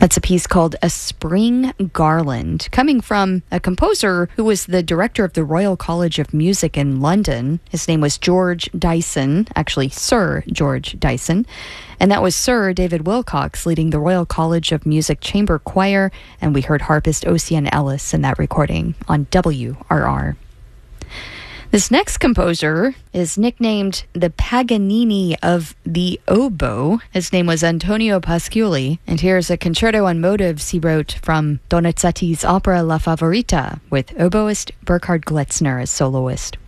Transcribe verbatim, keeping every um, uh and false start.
That's a piece called A Spring Garland, coming from a composer who was the director of the Royal College of Music in London. His name was George Dyson, actually Sir George Dyson. And that was Sir David Wilcox leading the Royal College of Music Chamber Choir, and we heard harpist Ocean Ellis in that recording on W R R. This next composer is nicknamed the Paganini of the oboe. His name was Antonio Pasciulli, and here's a concerto on motives he wrote from Donizetti's opera La Favorita with oboist Burkhard Gletzner as soloist.